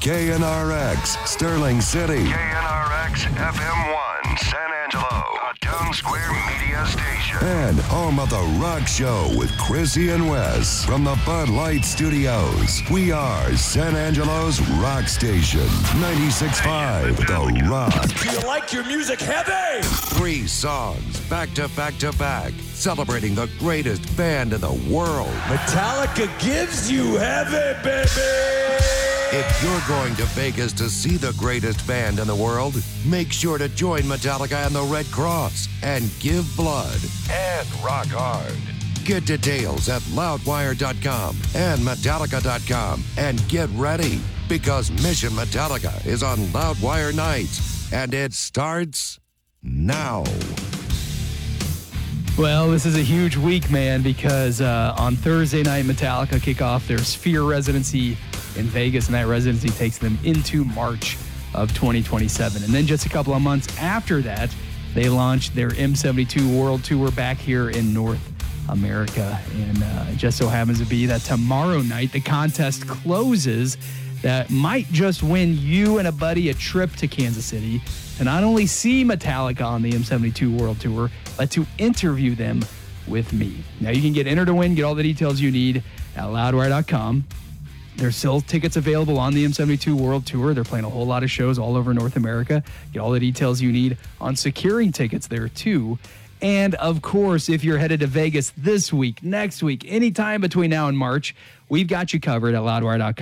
KNRX, Sterling City. KNRX FM 1, San Angelo, a Town Square media station. And home of The Rock Show with Chrissy and Wes from the Bud Light Studios. We are San Angelo's rock station. 96.5 The Rock. Do you like your music heavy? 3 songs back to back to back, celebrating the greatest band in the world. Metallica gives you heavy, baby! If you're going to Vegas to see the greatest band in the world, make sure to join Metallica and the Red Cross and give blood and rock hard. Get details at loudwire.com and metallica.com and get ready because Mission Metallica is on Loudwire nights and it starts now. Well, this is a huge week, man, because on Thursday night, Metallica kick off their Sphere residency in Vegas, and that residency takes them into March of 2027. And then just a couple of months after that, they launched their M72 World Tour back here in North America. And it just so happens to be that tomorrow night, the contest closes that might just win you and a buddy a trip to Kansas City to not only see Metallica on the M72 World Tour, but to interview them with me. Now, you can get entered to win, get all the details you need at loudwire.com. There's still tickets available on the M72 World Tour. They're playing a whole lot of shows all over North America. Get all the details you need on securing tickets there, too. And, of course, if you're headed to Vegas this week, next week, anytime between now and March, we've got you covered at loudwire.com.